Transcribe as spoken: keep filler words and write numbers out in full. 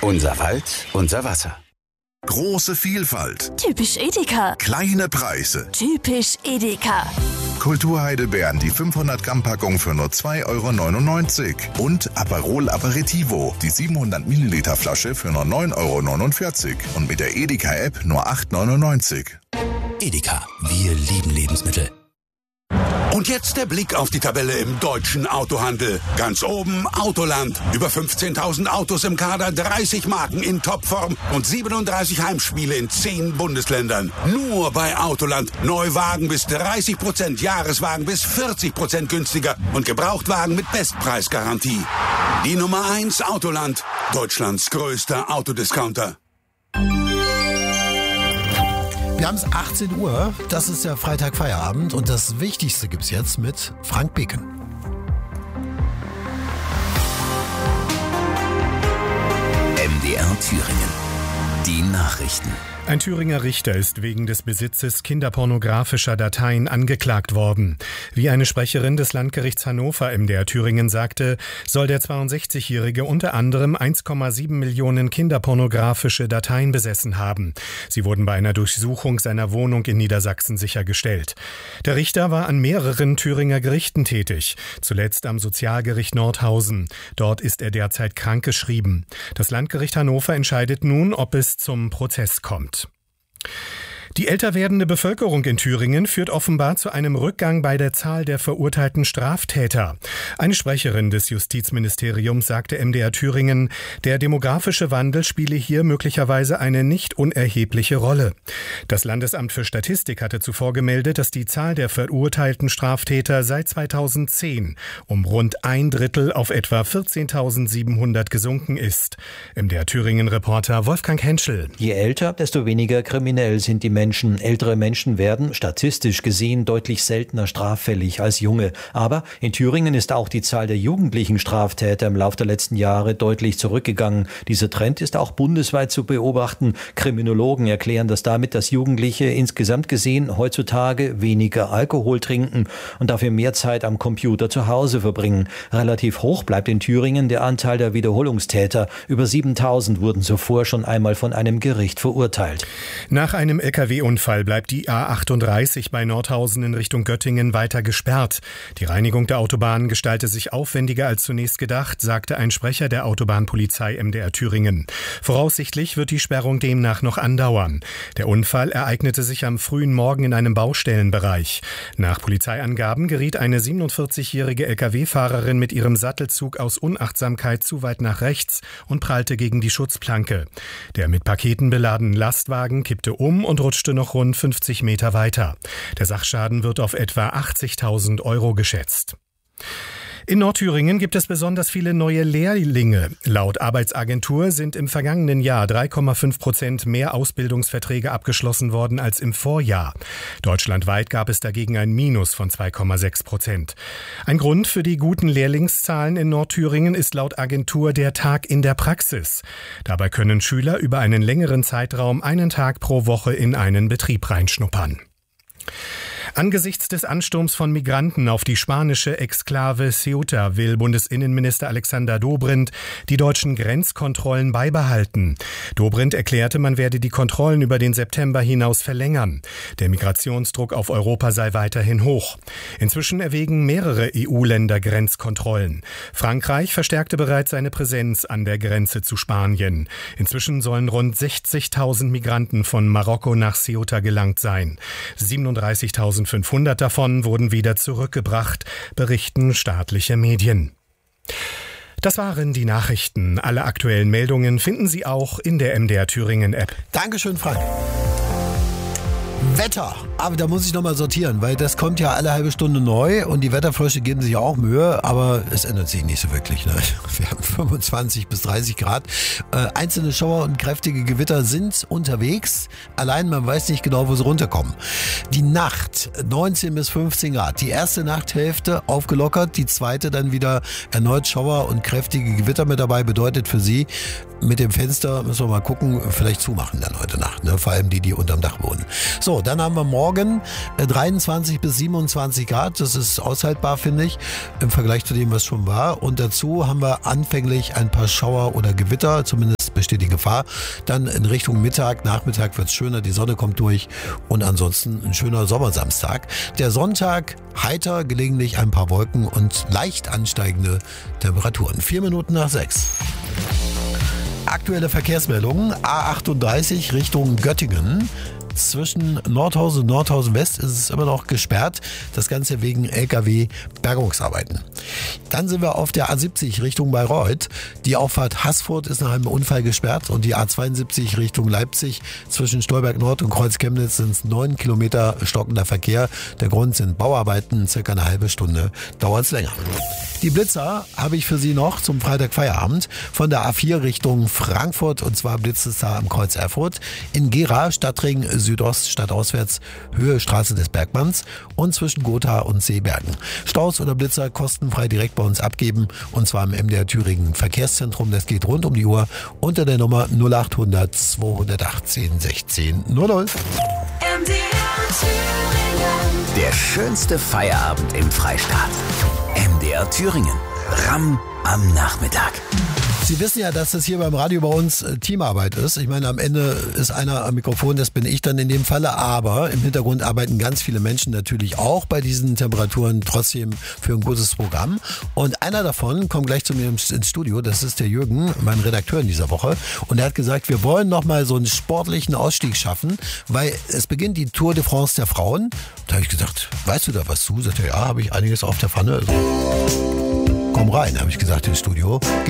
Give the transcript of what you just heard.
Unser Wald, unser Wasser. Große Vielfalt. Typisch Edeka. Kleine Preise. Typisch Edeka. Kulturheidelbeeren, die fünfhundert Gramm Packung für nur zwei Euro neunundneunzig. Und Aperol Aperitivo, die siebenhundert Milliliter Flasche für nur neun Euro neunundvierzig. Und mit der Edeka-App nur acht Euro neunundneunzig. Edeka, wir lieben Lebensmittel. Und jetzt der Blick auf die Tabelle im deutschen Autohandel. Ganz oben Autoland. Über fünfzehntausend Autos im Kader, dreißig Marken in Topform und siebenunddreißig Heimspiele in zehn Bundesländern. Nur bei Autoland. Neuwagen bis dreißig Prozent, Jahreswagen bis vierzig Prozent günstiger und Gebrauchtwagen mit Bestpreisgarantie. Die Nummer eins Autoland. Deutschlands größter Autodiscounter. Wir haben es achtzehn Uhr, das ist der Freitagfeierabend und das Wichtigste gibt's jetzt mit Frank Beken. M D R Thüringen. Die Nachrichten. Ein Thüringer Richter ist wegen des Besitzes kinderpornografischer Dateien angeklagt worden. Wie eine Sprecherin des Landgerichts Hannover M D R Thüringen sagte, soll der zweiundsechzigjährige unter anderem eins Komma sieben Millionen kinderpornografische Dateien besessen haben. Sie wurden bei einer Durchsuchung seiner Wohnung in Niedersachsen sichergestellt. Der Richter war an mehreren Thüringer Gerichten tätig, zuletzt am Sozialgericht Nordhausen. Dort ist er derzeit krankgeschrieben. Das Landgericht Hannover entscheidet nun, ob es zum Prozess kommt. Die älter werdende Bevölkerung in Thüringen führt offenbar zu einem Rückgang bei der Zahl der verurteilten Straftäter. Eine Sprecherin des Justizministeriums sagte M D R Thüringen, der demografische Wandel spiele hier möglicherweise eine nicht unerhebliche Rolle. Das Landesamt für Statistik hatte zuvor gemeldet, dass die Zahl der verurteilten Straftäter seit zweitausendzehn um rund ein Drittel auf etwa vierzehntausendsiebenhundert gesunken ist. M D R Thüringen-Reporter Wolfgang Henschel. Je älter, desto weniger kriminell sind die Menschen. Menschen. Ältere Menschen werden statistisch gesehen deutlich seltener straffällig als junge. Aber in Thüringen ist auch die Zahl der jugendlichen Straftäter im Laufe der letzten Jahre deutlich zurückgegangen. Dieser Trend ist auch bundesweit zu beobachten. Kriminologen erklären das damit, dass Jugendliche insgesamt gesehen heutzutage weniger Alkohol trinken und dafür mehr Zeit am Computer zu Hause verbringen. Relativ hoch bleibt in Thüringen der Anteil der Wiederholungstäter. Über siebentausend wurden zuvor schon einmal von einem Gericht verurteilt. Nach einem L K W-Unfall bleibt die A achtunddreißig bei Nordhausen in Richtung Göttingen weiter gesperrt. Die Reinigung der Autobahn gestalte sich aufwendiger als zunächst gedacht, sagte ein Sprecher der Autobahnpolizei M D R Thüringen. Voraussichtlich wird die Sperrung demnach noch andauern. Der Unfall ereignete sich am frühen Morgen in einem Baustellenbereich. Nach Polizeiangaben geriet eine siebenundvierzigjährige L K W-Fahrerin mit ihrem Sattelzug aus Unachtsamkeit zu weit nach rechts und prallte gegen die Schutzplanke. Der mit Paketen beladene Lastwagen kippte um und rutschte noch rund fünfzig Meter weiter. Der Sachschaden wird auf etwa achtzigtausend Euro geschätzt. In Nordthüringen gibt es besonders viele neue Lehrlinge. Laut Arbeitsagentur sind im vergangenen Jahr drei Komma fünf Prozent mehr Ausbildungsverträge abgeschlossen worden als im Vorjahr. Deutschlandweit gab es dagegen ein Minus von zwei Komma sechs Prozent. Ein Grund für die guten Lehrlingszahlen in Nordthüringen ist laut Agentur der Tag in der Praxis. Dabei können Schüler über einen längeren Zeitraum einen Tag pro Woche in einen Betrieb reinschnuppern. Angesichts des Ansturms von Migranten auf die spanische Exklave Ceuta will Bundesinnenminister Alexander Dobrindt die deutschen Grenzkontrollen beibehalten. Dobrindt erklärte, man werde die Kontrollen über den September hinaus verlängern. Der Migrationsdruck auf Europa sei weiterhin hoch. Inzwischen erwägen mehrere E U-Länder Grenzkontrollen. Frankreich verstärkte bereits seine Präsenz an der Grenze zu Spanien. Inzwischen sollen rund sechzigtausend Migranten von Marokko nach Ceuta gelangt sein. siebenunddreißigtausendfünfhundert davon wurden wieder zurückgebracht, berichten staatliche Medien. Das waren die Nachrichten. Alle aktuellen Meldungen finden Sie auch in der M D R Thüringen App. Dankeschön, Frank. Wetter, aber da muss ich nochmal sortieren, weil das kommt ja alle halbe Stunde neu und die Wetterfrösche geben sich auch Mühe, aber es ändert sich nicht so wirklich. Ne? Wir haben fünfundzwanzig bis dreißig Grad. Äh, einzelne Schauer und kräftige Gewitter sind unterwegs, allein man weiß nicht genau, wo sie runterkommen. Die Nacht neunzehn bis fünfzehn Grad, die erste Nachthälfte aufgelockert, die zweite dann wieder erneut Schauer und kräftige Gewitter mit dabei, bedeutet für Sie, mit dem Fenster müssen wir mal gucken, vielleicht zumachen dann heute Nacht, ne? Vor allem die, die unterm Dach wohnen. So, dann haben wir morgen dreiundzwanzig bis siebenundzwanzig Grad. Das ist aushaltbar, finde ich, im Vergleich zu dem, was schon war. Und dazu haben wir anfänglich ein paar Schauer oder Gewitter. Zumindest besteht besteht die Gefahr. Dann in Richtung Mittag, Nachmittag wird es schöner, die Sonne kommt durch und ansonsten ein schöner Sommersamstag. Der Sonntag heiter, gelegentlich ein paar Wolken und leicht ansteigende Temperaturen. Vier Minuten nach sechs. Aktuelle Verkehrsmeldungen. A achtunddreißig Richtung Göttingen. Zwischen Nordhausen und Nordhausen West ist es immer noch gesperrt. Das Ganze wegen L K W-Bergungsarbeiten. Dann sind wir auf der A siebzig Richtung Bayreuth. Die Auffahrt Haßfurt ist nach einem Unfall gesperrt und die A zweiundsiebzig Richtung Leipzig zwischen Stolberg Nord und Kreuz Chemnitz sind es neun Kilometer stockender Verkehr. Der Grund sind Bauarbeiten. Circa eine halbe Stunde dauert es länger. Die Blitzer habe ich für Sie noch zum Freitagfeierabend von der A vier Richtung Frankfurt und zwar blitzt es da am Kreuz Erfurt. In Gera, Stadtring Südost, stadtauswärts, Höhe Straße des Bergmanns und zwischen Gotha und Seebergen. Staus oder Blitzer kostenfrei direkt bei uns abgeben und zwar im M D R Thüringen Verkehrszentrum. Das geht rund um die Uhr unter der Nummer null achthundert zweihundertachtzehn sechzehn null null. M D R Thüringen. Der schönste Feierabend im Freistaat. M D R Thüringen. Ramm am Nachmittag. Sie wissen ja, dass das hier beim Radio bei uns Teamarbeit ist. Ich meine, am Ende ist einer am Mikrofon, das bin ich dann in dem Falle. Aber im Hintergrund arbeiten ganz viele Menschen natürlich auch bei diesen Temperaturen trotzdem für ein gutes Programm. Und einer davon kommt gleich zu mir ins Studio. Das ist der Jürgen, mein Redakteur in dieser Woche. Und er hat gesagt, wir wollen noch mal so einen sportlichen Ausstieg schaffen, weil es beginnt die Tour de France der Frauen. Da habe ich gesagt, weißt du da was zu? Sagt er, ja, habe ich einiges auf der Pfanne. Komm rein, habe ich gesagt ins Studio.